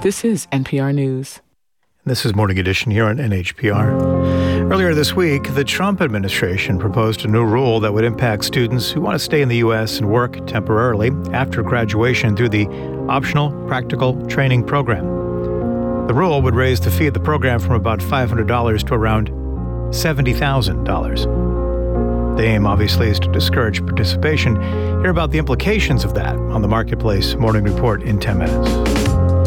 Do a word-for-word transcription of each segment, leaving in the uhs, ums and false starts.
This is N P R News. This is Morning Edition here on N H P R. Earlier this week, the Trump administration proposed a new rule that would impact students who want to stay in the U S and work temporarily after graduation through the Optional Practical Training Program. The rule would raise the fee of the program from about five hundred dollars to around seventy thousand dollars. The aim, obviously, is to discourage participation. Hear about the implications of that on the Marketplace Morning Report in ten minutes.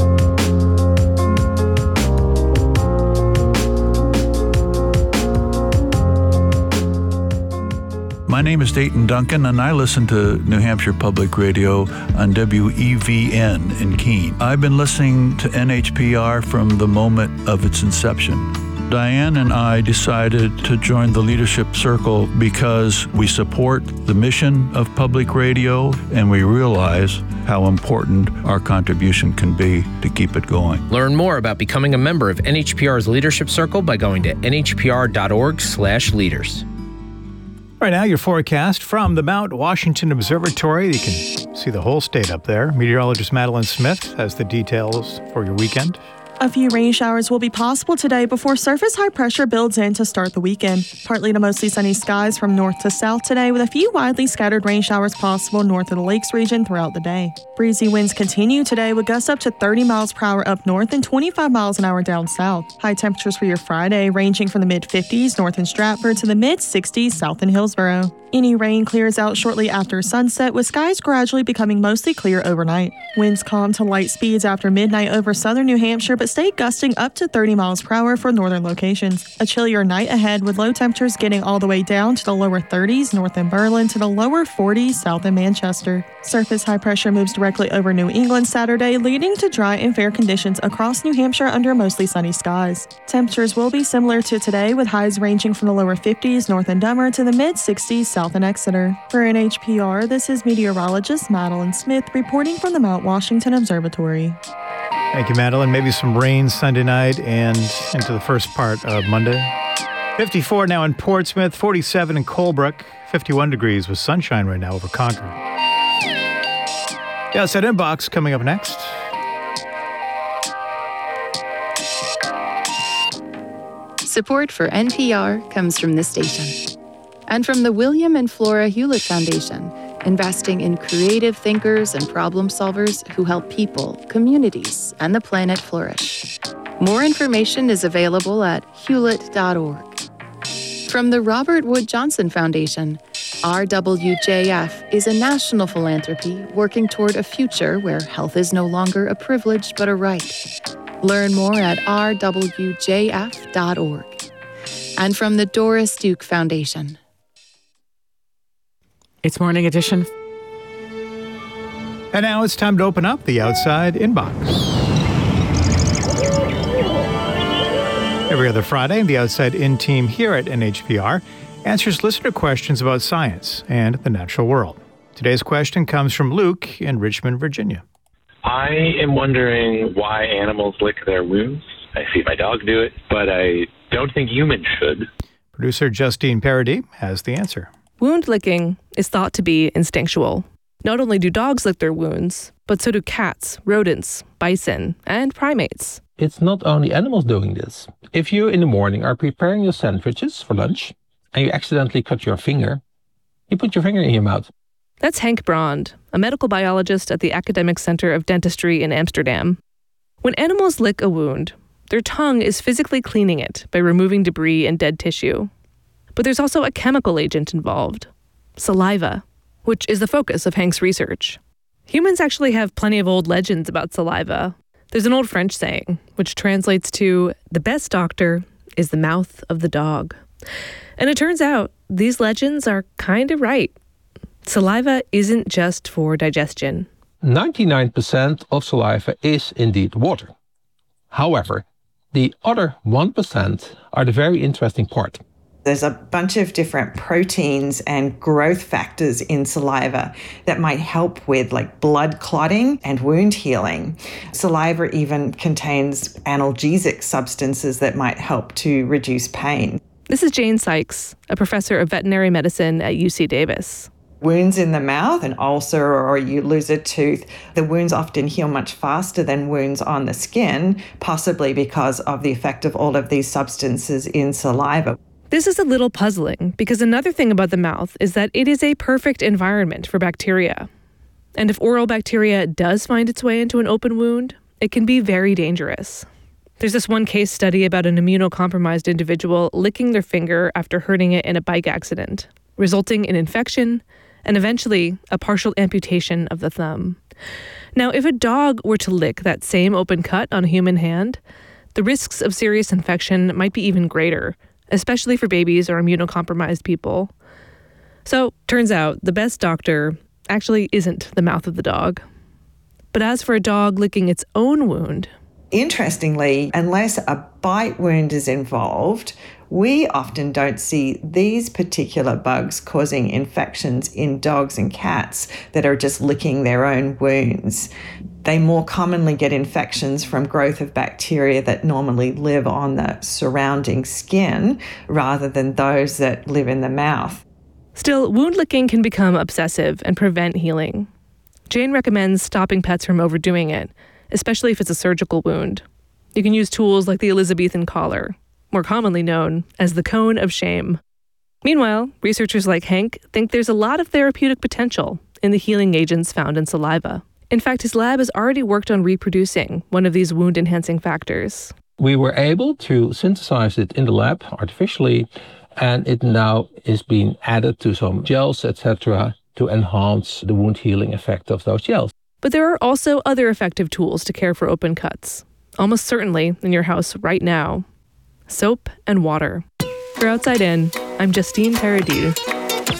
My name is Dayton Duncan, and I listen to New Hampshire Public Radio on W E V N in Keene. I've been listening to N H P R from the moment of its inception. Diane and I decided to join the Leadership Circle because we support the mission of public radio, and we realize how important our contribution can be to keep it going. Learn more about becoming a member of N H P R's Leadership Circle by going to N H P R dot org slash leaders. Right now, your forecast from the Mount Washington Observatory. You can see the whole state up there. Meteorologist Madeline Smith has the details for your weekend. A few rain showers will be possible today before surface high pressure builds in to start the weekend. Partly to mostly sunny skies from north to south today, with a few widely scattered rain showers possible north of the Lakes region throughout the day. Breezy winds continue today with gusts up to thirty miles per hour up north and twenty-five miles an hour down south. High temperatures for your Friday ranging from the mid fifties north in Stratford to the mid sixties south in Hillsborough. Any rain clears out shortly after sunset, with skies gradually becoming mostly clear overnight. Winds calm to light speeds after midnight over southern New Hampshire, but stay gusting up to thirty miles per hour for northern locations. A chillier night ahead, with low temperatures getting all the way down to the lower thirties north in Berlin to the lower forties south in Manchester. Surface high pressure moves directly over New England Saturday, leading to dry and fair conditions across New Hampshire under mostly sunny skies. Temperatures will be similar to today, with highs ranging from the lower fifties north in Dummer to the mid sixties south in Exeter. For N H P R, this is meteorologist Madeline Smith reporting from the Mount Washington Observatory. Thank you, Madeline. Maybe some rain Sunday night and into the first part of Monday. fifty-four now in Portsmouth, forty-seven in Colebrook, fifty-one degrees with sunshine right now over Concord. The Outside Inbox coming up next. Support for N P R comes from this station and from the William and Flora Hewlett Foundation, investing in creative thinkers and problem solvers who help people, communities, and the planet flourish. More information is available at hewlett dot org. From the Robert Wood Johnson Foundation, R W J F is a national philanthropy working toward a future where health is no longer a privilege but a right. Learn more at r w j f dot org. And from the Doris Duke Foundation. It's Morning Edition. And now it's time to open up the Outside Inbox. Every other Friday, the Outside In team here at N H P R answers listener questions about science and the natural world. Today's question comes from Luke in Richmond, Virginia. I am wondering why animals lick their wounds. I see my dog do it, but I don't think humans should. Producer Justine Paradis has the answer. Wound licking is thought to be instinctual. Not only do dogs lick their wounds, but so do cats, rodents, bison, and primates. It's not only animals doing this. If you in the morning are preparing your sandwiches for lunch and you accidentally cut your finger, you put your finger in your mouth. That's Henk Brand, a medical biologist at the Academic Center of Dentistry in Amsterdam. When animals lick a wound, their tongue is physically cleaning it by removing debris and dead tissue. But there's also a chemical agent involved, saliva, which is the focus of Henk's research. Humans actually have plenty of old legends about saliva. There's an old French saying, which translates to, the best doctor is the mouth of the dog. And it turns out, these legends are kind of right. Saliva isn't just for digestion. ninety-nine percent of saliva is indeed water. However, the other one percent are the very interesting part. There's a bunch of different proteins and growth factors in saliva that might help with like blood clotting and wound healing. Saliva even contains analgesic substances that might help to reduce pain. This is Jane Sykes, a professor of veterinary medicine at U C Davis. Wounds in the mouth, an ulcer, or you lose a tooth, the wounds often heal much faster than wounds on the skin, possibly because of the effect of all of these substances in saliva. This is a little puzzling because another thing about the mouth is that it is a perfect environment for bacteria. And if oral bacteria does find its way into an open wound, it can be very dangerous. There's this one case study about an immunocompromised individual licking their finger after hurting it in a bike accident, resulting in infection and eventually a partial amputation of the thumb. Now, if a dog were to lick that same open cut on a human hand, the risks of serious infection might be even greater, especially for babies or immunocompromised people. So, turns out the best doctor actually isn't the mouth of the dog. But as for a dog licking its own wound, interestingly, unless a bite wound is involved, we often don't see these particular bugs causing infections in dogs and cats that are just licking their own wounds. They more commonly get infections from growth of bacteria that normally live on the surrounding skin rather than those that live in the mouth. Still, wound licking can become obsessive and prevent healing. Jane recommends stopping pets from overdoing it, especially if it's a surgical wound. You can use tools like the Elizabethan collar, more commonly known as the cone of shame. Meanwhile, researchers like Hank think there's a lot of therapeutic potential in the healing agents found in saliva. In fact, his lab has already worked on reproducing one of these wound-enhancing factors. We were able to synthesize it in the lab artificially, and it now is being added to some gels, et cetera, to enhance the wound healing effect of those gels. But there are also other effective tools to care for open cuts, almost certainly in your house right now. Soap and water. For Outside In, I'm Justine Paradis.